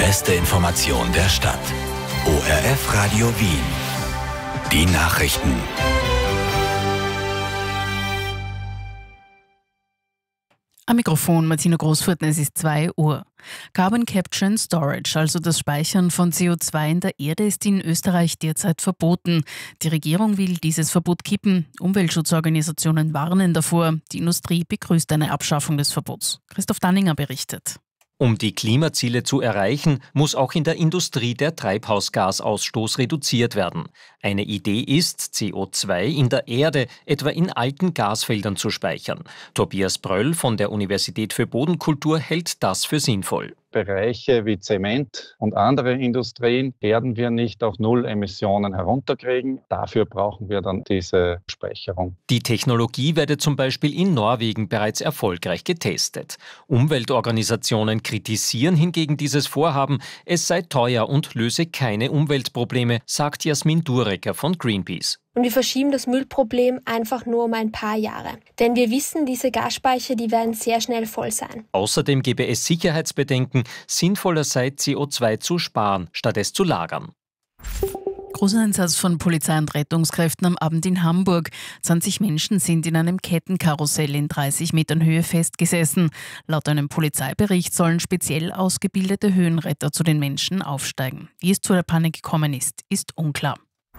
beste Information der Stadt. ORF Radio Wien. Die Nachrichten. Am Mikrofon Martina Großfurten, es ist 2 Uhr. Carbon Capture and Storage, also das Speichern von CO2 in der Erde, ist in Österreich derzeit verboten. Die Regierung will dieses Verbot kippen. Umweltschutzorganisationen warnen davor. Die Industrie begrüßt eine Abschaffung des Verbots. Christoph Danninger berichtet. Um die Klimaziele zu erreichen, muss auch in der Industrie der Treibhausgasausstoß reduziert werden. Eine Idee ist, CO2 in der Erde, etwa in alten Gasfeldern, zu speichern. Tobias Bröll von der Universität für Bodenkultur hält das für sinnvoll. Bereiche wie Zement und andere Industrien werden wir nicht auf Null-Emissionen herunterkriegen. Dafür brauchen wir dann diese Speicherung. Die Technologie werde zum Beispiel in Norwegen bereits erfolgreich getestet. Umweltorganisationen kritisieren hingegen dieses Vorhaben. Es sei teuer und löse keine Umweltprobleme, sagt Jasmin Durecker von Greenpeace. Und wir verschieben das Müllproblem einfach nur um ein paar Jahre. Denn wir wissen, diese Gasspeicher, die werden sehr schnell voll sein. Außerdem gäbe es Sicherheitsbedenken, sinnvoller sei CO2 zu sparen, statt es zu lagern. Großeinsatz von Polizei und Rettungskräften am Abend in Hamburg. 20 Menschen sind in einem Kettenkarussell in 30 Metern Höhe festgesessen. Laut einem Polizeibericht sollen speziell ausgebildete Höhenretter zu den Menschen aufsteigen. Wie es zu der Panne gekommen ist unklar.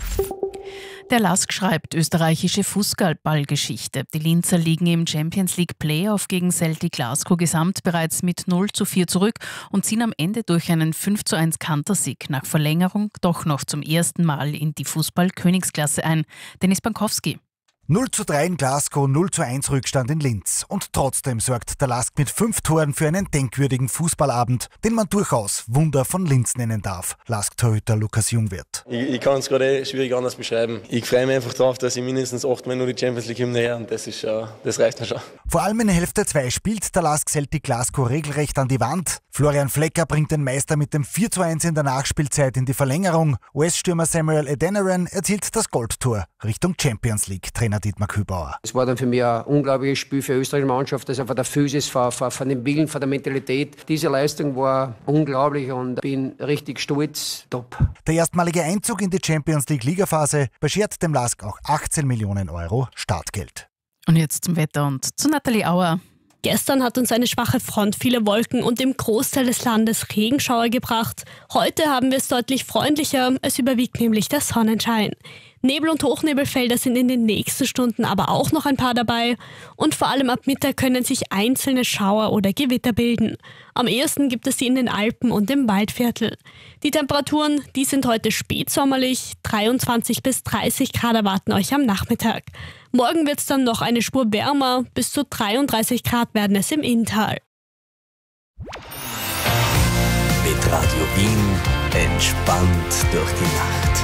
Der LASK schreibt österreichische Fußballgeschichte. Die Linzer liegen im Champions League Playoff gegen Celtic Glasgow gesamt bereits mit 0:4 zurück und ziehen am Ende durch einen 5:1 Kantersieg nach Verlängerung doch noch zum ersten Mal in die Fußball-Königsklasse ein. Dennis Bankowski. 0:3 in Glasgow, 0:1 Rückstand in Linz. Und trotzdem sorgt der LASK mit 5 Toren für einen denkwürdigen Fußballabend, den man durchaus Wunder von Linz nennen darf. LASK-Torhüter Lukas Jungwirth. Ich kann es gerade schwierig anders beschreiben. Ich freue mich einfach darauf, dass ich mindestens 8-mal nur die Champions League-Hymne her und das reicht mir schon. Vor allem in Hälfte 2 spielt der LASK Celtic Glasgow regelrecht an die Wand. Florian Flecker bringt den Meister mit dem 4:1 in der Nachspielzeit in die Verlängerung. US-Stürmer Samuel Adeniran erzielt das Goldtor Richtung Champions League. Trainer Dietmar Kübauer. Es war dann für mich ein unglaubliches Spiel für die österreichische Mannschaft, also von der Physis, von dem Willen, von der Mentalität. Diese Leistung war unglaublich und bin richtig stolz. Top. Der erstmalige Einzug in die Champions League Ligaphase beschert dem LASK auch 18 Millionen Euro Startgeld. Und jetzt zum Wetter und zu Nathalie Auer. Gestern hat uns eine schwache Front viele Wolken und im Großteil des Landes Regenschauer gebracht. Heute haben wir es deutlich freundlicher, es überwiegt nämlich der Sonnenschein. Nebel- und Hochnebelfelder sind in den nächsten Stunden aber auch noch ein paar dabei und vor allem ab Mittag können sich einzelne Schauer oder Gewitter bilden. Am ehesten gibt es sie in den Alpen und im Waldviertel. Die Temperaturen, die sind heute spätsommerlich, 23 bis 30 Grad erwarten euch am Nachmittag. Morgen wird es dann noch eine Spur wärmer, bis zu 33 Grad werden es im Inntal. Mit Radio Wien entspannt durch die Nacht.